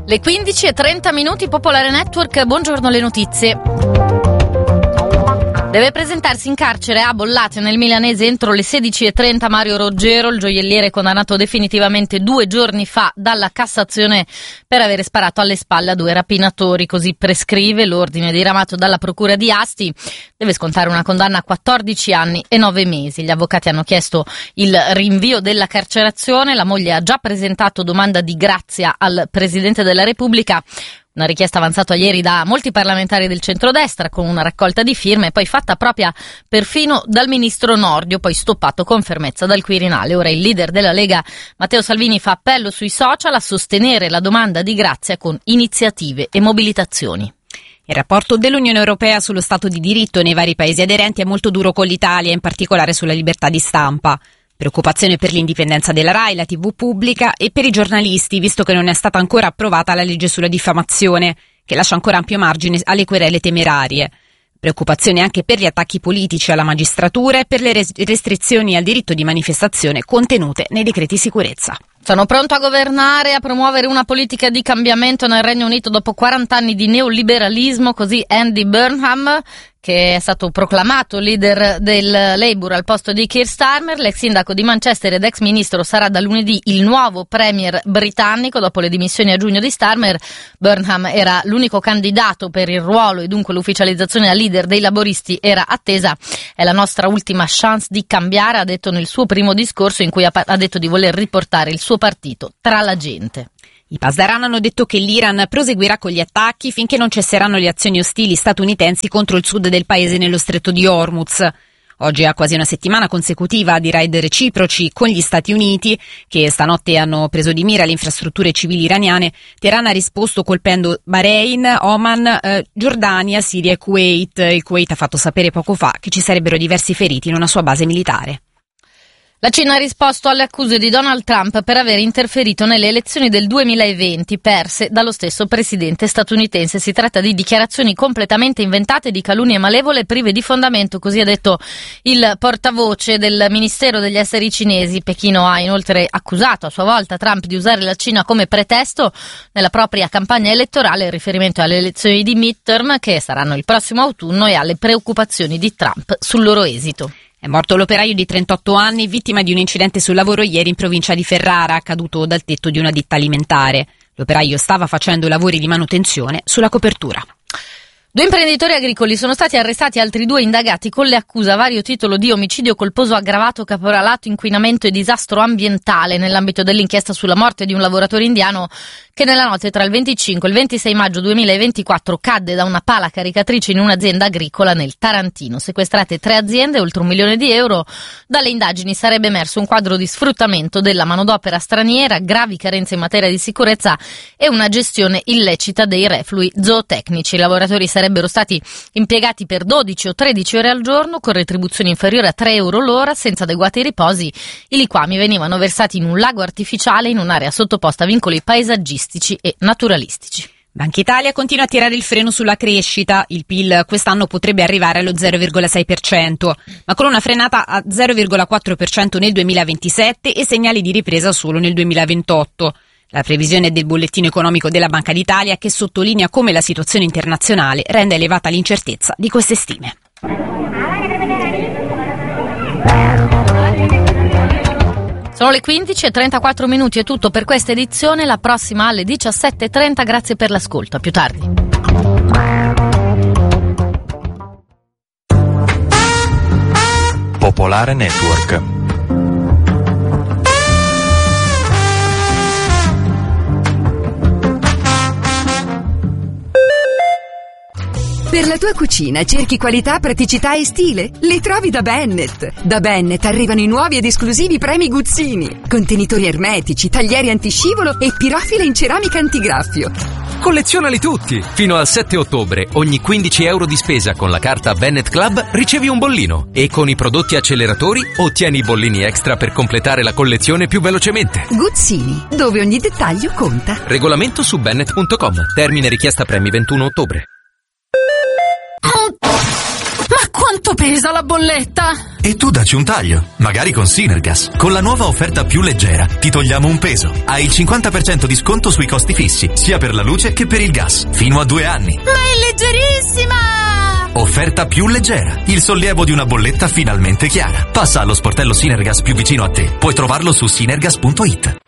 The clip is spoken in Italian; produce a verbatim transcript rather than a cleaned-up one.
Le quindici e trenta minuti, Popolare Network, buongiorno, le notizie. Deve presentarsi in carcere a Bollate nel Milanese entro le sedici e trenta Mario Roggero, il gioielliere condannato definitivamente due giorni fa dalla Cassazione per avere sparato alle spalle a due rapinatori. Così prescrive l'ordine diramato dalla Procura di Asti. Deve scontare una condanna a quattordici anni e nove mesi. Gli avvocati hanno chiesto il rinvio della carcerazione. La moglie ha già presentato domanda di grazia al Presidente della Repubblica. Una richiesta avanzata ieri da molti parlamentari del centrodestra con una raccolta di firme, poi fatta propria perfino dal ministro Nordio, poi stoppato con fermezza dal Quirinale. Ora il leader della Lega, Matteo Salvini, fa appello sui social a sostenere la domanda di grazia con iniziative e mobilitazioni. Il rapporto dell'Unione Europea sullo Stato di diritto nei vari paesi aderenti è molto duro con l'Italia, in particolare sulla libertà di stampa. Preoccupazione per l'indipendenza della RAI, la tivù pubblica, e per i giornalisti, visto che non è stata ancora approvata la legge sulla diffamazione, che lascia ancora ampio margine alle querele temerarie. Preoccupazione anche per gli attacchi politici alla magistratura e per le restrizioni al diritto di manifestazione contenute nei decreti sicurezza. Sono pronto a governare e a promuovere una politica di cambiamento nel Regno Unito dopo quaranta anni di neoliberalismo, così Andy Burnham, che è stato proclamato leader del Labour al posto di Keir Starmer. L'ex sindaco di Manchester ed ex ministro sarà da lunedì il nuovo premier britannico dopo le dimissioni a giugno di Starmer. Burnham era l'unico candidato per il ruolo e dunque l'ufficializzazione da leader dei laboristi era attesa. È la nostra ultima chance di cambiare, ha detto nel suo primo discorso, in cui ha, ha detto di voler riportare il suo partito tra la gente. I Pasdaran hanno detto che l'Iran proseguirà con gli attacchi finché non cesseranno le azioni ostili statunitensi contro il sud del paese nello stretto di Hormuz. Oggi è quasi una settimana consecutiva di raid reciproci con gli Stati Uniti, che stanotte hanno preso di mira le infrastrutture civili iraniane. Teheran ha risposto colpendo Bahrain, Oman, eh, Giordania, Siria e Kuwait. Il Kuwait ha fatto sapere poco fa che ci sarebbero diversi feriti in una sua base militare. La Cina ha risposto alle accuse di Donald Trump per aver interferito nelle elezioni del duemilaventi perse dallo stesso presidente statunitense. Si tratta di dichiarazioni completamente inventate, di calunnie malevole prive di fondamento, così ha detto il portavoce del Ministero degli Esteri cinesi. Pechino ha inoltre accusato a sua volta Trump di usare la Cina come pretesto nella propria campagna elettorale in riferimento alle elezioni di midterm che saranno il prossimo autunno e alle preoccupazioni di Trump sul loro esito. È morto l'operaio di trentotto anni, vittima di un incidente sul lavoro ieri in provincia di Ferrara, caduto dal tetto di una ditta alimentare. L'operaio stava facendo lavori di manutenzione sulla copertura. Due imprenditori agricoli sono stati arrestati, altri due indagati con le accuse a vario titolo di omicidio colposo aggravato, caporalato, inquinamento e disastro ambientale nell'ambito dell'inchiesta sulla morte di un lavoratore indiano che nella notte tra il venticinque e il ventisei maggio duemilaventiquattro cadde da una pala caricatrice in un'azienda agricola nel Tarantino. Sequestrate tre aziende, oltre un milione di euro. Dalle indagini sarebbe emerso un quadro di sfruttamento della manodopera straniera, gravi carenze in materia di sicurezza e una gestione illecita dei reflui zootecnici. I lavoratori sarebbero stati impiegati per dodici o tredici ore al giorno con retribuzione inferiore a tre euro l'ora, senza adeguati riposi. I liquami venivano versati in un lago artificiale in un'area sottoposta a vincoli paesaggistici e naturalistici. Banca Italia continua a tirare il freno sulla crescita. Il P I L quest'anno potrebbe arrivare allo zero virgola sei per cento, ma con una frenata a zero virgola quattro per cento nel duemilaventisette e segnali di ripresa solo nel duemilaventotto. La previsione del bollettino economico della Banca d'Italia, che sottolinea come la situazione internazionale renda elevata l'incertezza di queste stime. Sono le quindici e trentaquattro minuti, è tutto per questa edizione, la prossima alle diciassette e trenta, grazie per l'ascolto, a più tardi. Popolare Network. Per la tua cucina cerchi qualità, praticità e stile? Li trovi da Bennett. Da Bennett arrivano i nuovi ed esclusivi premi Guzzini. Contenitori ermetici, taglieri antiscivolo e pirofila in ceramica antigraffio. Collezionali tutti! Fino al sette ottobre, ogni quindici euro di spesa con la carta Bennett Club ricevi un bollino. E con i prodotti acceleratori ottieni i bollini extra per completare la collezione più velocemente. Guzzini, dove ogni dettaglio conta. Regolamento su bennett punto com. Termine richiesta premi ventuno ottobre. Ma quando Quanto pesa la bolletta? E tu dacci un taglio, magari con Sinergas. Con la nuova offerta più leggera ti togliamo un peso. Hai il cinquanta per cento di sconto sui costi fissi, sia per la luce che per il gas, fino a due anni. Ma è leggerissima! Offerta più leggera, il sollievo di una bolletta finalmente chiara. Passa allo sportello Sinergas più vicino a te. Puoi trovarlo su sinergas punto it.